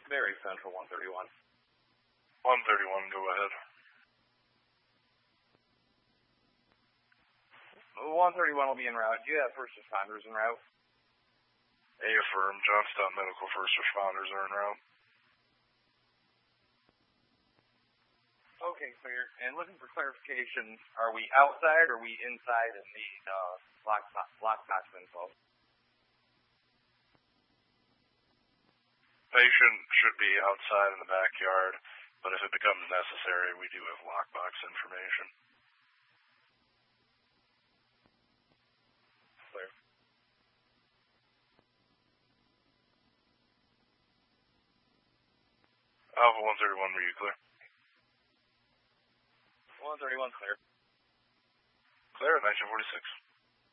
Very Central 131. 131, go ahead. 131 will be en route. Do you have first responders en route? Affirm. Johnstown Medical first responders are en route. Okay, clear. And looking for clarification, are we outside or are we inside in the lockbox info? Patient should be outside in the backyard, but if it becomes necessary, we do have lockbox information. Clear. Alpha 131, were you clear? 131 clear. Clear at 1946.